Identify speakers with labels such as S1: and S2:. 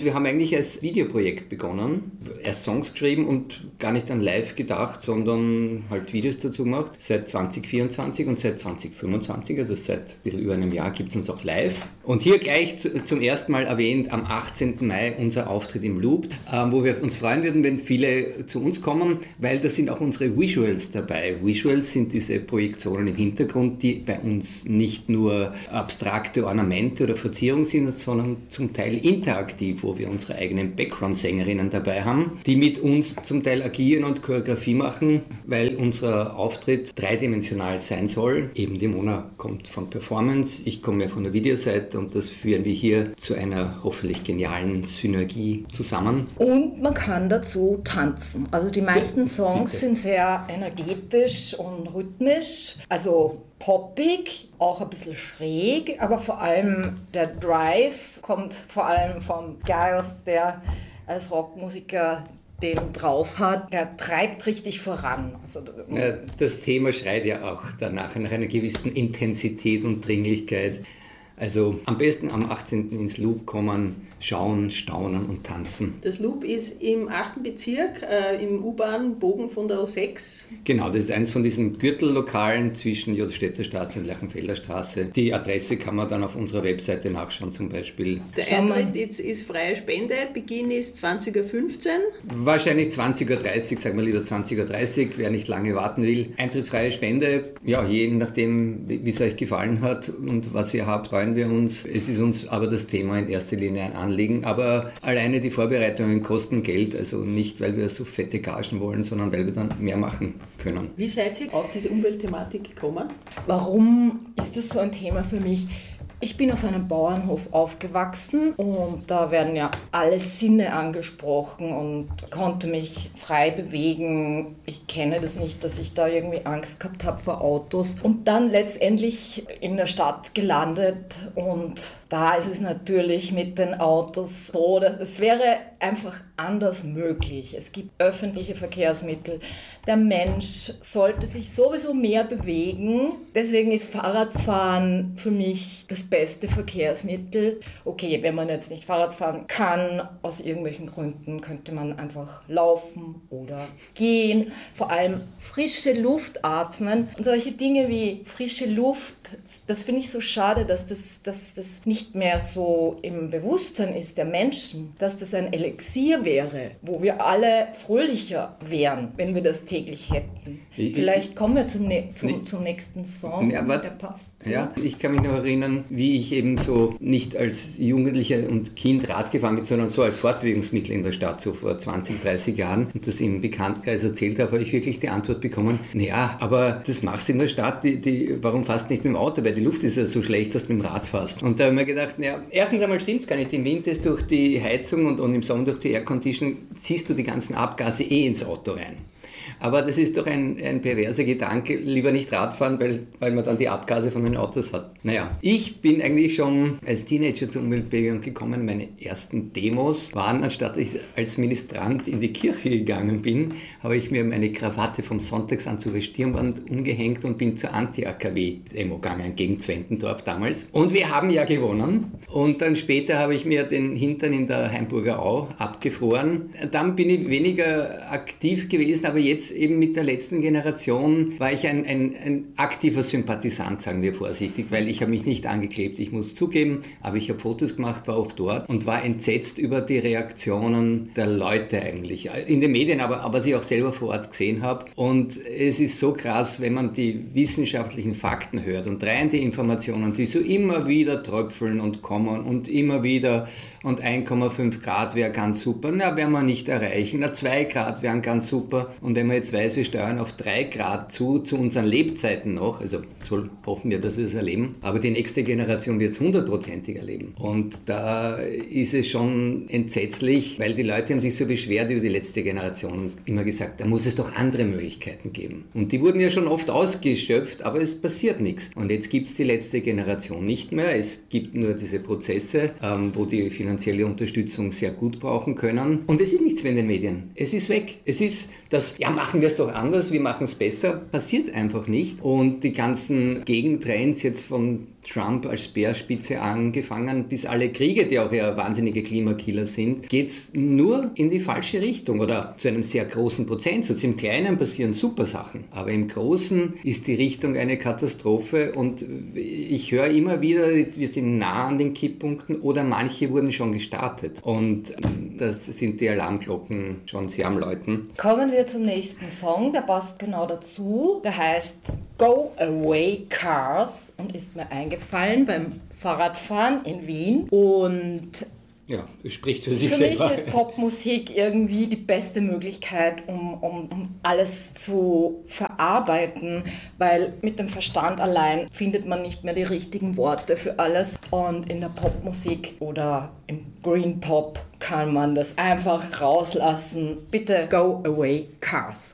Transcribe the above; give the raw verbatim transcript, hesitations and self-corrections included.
S1: Wir haben eigentlich als Videoprojekt begonnen, erst Songs geschrieben und gar nicht an live gedacht, sondern halt Videos dazu gemacht. Seit zwanzig vierundzwanzig und seit zwanzig fünfundzwanzig, also seit ein bisschen über einem Jahr, gibt es uns auch live. Und hier gleich zu, zum ersten Mal erwähnt, am achtzehnten Mai unser Auftritt im Loop, ähm, wo wir uns freuen würden, wenn viele zu uns kommen, weil da sind auch unsere Visuals dabei. Visuals sind diese Projektionen im Hintergrund, die bei uns nicht nur abstrakte Ornamente oder Verzierungen sind, sondern zum Teil interaktiv, wo wir unsere eigenen Background-Sängerinnen dabei haben, die mit uns zum Teil agieren und Choreografie machen, weil unser Auftritt dreidimensional sein soll. Eben die Mona kommt von Performance, ich komme ja von der Videoseite und das führen wir hier zu einer hoffentlich genialen Synergie zusammen.
S2: Und man kann dazu tanzen. Also die meisten Songs sind sehr energetisch und rhythmisch, also poppig, auch ein bisschen schräg, aber vor allem der Drive kommt vor allem vom Giles, der als Rockmusiker den drauf hat, der treibt richtig voran. Also,
S1: ja, das Thema schreit ja auch danach, nach einer gewissen Intensität und Dringlichkeit. Also am besten am achtzehnten ins Loop kommen, schauen, staunen und tanzen.
S3: Das Loop ist im achten Bezirk, äh, im U-Bahn-Bogen von der O sechs.
S1: Genau, das ist eins von diesen Gürtellokalen zwischen Josefstädter Straße und Lerchenfelder Straße. Die Adresse kann man dann auf unserer Webseite nachschauen zum Beispiel.
S3: Der Eintritt ist, ist freie Spende, Beginn ist zwanzig Uhr fünfzehn.
S1: Wahrscheinlich zwanzig Uhr dreißig, sagen wir lieber zwanzig Uhr dreißig, wer nicht lange warten will. Eintrittsfreie Spende, ja, je nachdem, wie es euch gefallen hat und was ihr habt, freuen wir uns. Es ist uns aber das Thema in erster Linie ein Anliegen, aber alleine die Vorbereitungen kosten Geld, also nicht, weil wir so fette Gagen wollen, sondern weil wir dann mehr machen können.
S3: Wie seid ihr auf diese Umweltthematik gekommen?
S2: Warum ist das so ein Thema für mich? Ich bin auf einem Bauernhof aufgewachsen und da werden ja alle Sinne angesprochen und konnte mich frei bewegen. Ich kenne das nicht, dass ich da irgendwie Angst gehabt habe vor Autos. Und dann letztendlich in der Stadt gelandet und da ist es natürlich mit den Autos so, dass es wäre einfach anders möglich. Es gibt öffentliche Verkehrsmittel. Der Mensch sollte sich sowieso mehr bewegen. Deswegen ist Fahrradfahren für mich das beste Verkehrsmittel. Okay, wenn man jetzt nicht Fahrrad fahren kann, aus irgendwelchen Gründen, könnte man einfach laufen oder gehen. Vor allem frische Luft atmen. Und solche Dinge wie frische Luft, das finde ich so schade, dass das, dass das nicht mehr so im Bewusstsein ist der Menschen, dass das ein Elixier wäre, wo wir alle fröhlicher wären, wenn wir das täglich hätten. Ich, Vielleicht kommen wir zum, ne- zum, ich, zum nächsten Song,
S1: ja, aber,
S2: der passt.
S1: Ja, ich kann mich noch erinnern, wie ich eben so nicht als Jugendlicher und Kind Rad gefahren bin, sondern so als Fortbewegungsmittel in der Stadt, so vor zwanzig, dreißig Jahren und das im Bekanntenkreis erzählt habe, habe ich wirklich die Antwort bekommen, naja, aber das machst du in der Stadt, die, die, warum fährst du nicht mit dem Auto, weil die Luft ist ja so schlecht, dass du mit dem Rad fährst. Und da habe ich mir gedacht, naja, erstens einmal stimmt es gar nicht, im Winter ist durch die Heizung und, und im Sommer durch die Aircondition ziehst du die ganzen Abgase eh ins Auto rein. Aber das ist doch ein, ein perverser Gedanke, lieber nicht Radfahren, weil, weil man dann die Abgase von den Autos hat. Naja, ich bin eigentlich schon als Teenager zur Umweltbewegung gekommen. Meine ersten Demos waren, anstatt ich als Ministrant in die Kirche gegangen bin, habe ich mir meine Krawatte vom Sonntagsanzug als Stirnband umgehängt und bin zur Anti-A K W-Demo gegangen, gegen Zwentendorf damals. Und wir haben ja gewonnen. Und dann später habe ich mir den Hintern in der Heimburger Au abgefroren. Dann bin ich weniger aktiv gewesen, aber jetzt eben mit der letzten Generation war ich ein, ein, ein aktiver Sympathisant, sagen wir vorsichtig, weil ich habe mich nicht angeklebt, ich muss zugeben, aber ich habe Fotos gemacht, war oft dort und war entsetzt über die Reaktionen der Leute eigentlich, in den Medien, aber, aber was ich auch selber vor Ort gesehen habe. Und es ist so krass, wenn man die wissenschaftlichen Fakten hört und rein die Informationen, die so immer wieder tröpfeln und kommen und immer wieder und eins Komma fünf Grad wäre ganz super, na, werden wir nicht erreichen, na, zwei Grad wären ganz super und wenn wir jetzt weiß, wir steuern auf drei Grad zu, zu unseren Lebzeiten noch, also so hoffen wir, dass wir das erleben, aber die nächste Generation wird es hundertprozentig erleben. Und da ist es schon entsetzlich, weil die Leute haben sich so beschwert über die letzte Generation und immer gesagt, da muss es doch andere Möglichkeiten geben. Und die wurden ja schon oft ausgeschöpft, aber es passiert nichts. Und jetzt gibt es die letzte Generation nicht mehr, es gibt nur diese Prozesse, ähm, wo die finanzielle Unterstützung sehr gut brauchen können. Und es ist nichts mehr in den Medien. Es ist weg. Es ist das, ja, machen wir es doch anders, wir machen es besser, passiert einfach nicht. Und die ganzen Gegentrends jetzt von Trump als Speerspitze angefangen, bis alle Kriege, die auch ja wahnsinnige Klimakiller sind, geht es nur in die falsche Richtung oder zu einem sehr großen Prozentsatz. Im Kleinen passieren super Sachen, aber im Großen ist die Richtung eine Katastrophe und ich höre immer wieder, wir sind nah an den Kipppunkten oder manche wurden schon gestartet und das sind die Alarmglocken schon sehr am Läuten.
S2: Kommen wir zum nächsten Song, der passt genau dazu. Der heißt Go Away Cars und ist mir eingefallen beim Fahrradfahren in Wien. Und
S1: ja, das spricht für sich
S2: für
S1: selber.
S2: mich ist Popmusik irgendwie die beste Möglichkeit, um, um, um alles zu verarbeiten, weil mit dem Verstand allein findet man nicht mehr die richtigen Worte für alles. Und in der Popmusik oder im Green Pop kann man das einfach rauslassen. Bitte Go Away Cars.